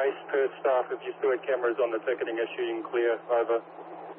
base per staff. If you still had cameras on the ticketing issue, you can clear over.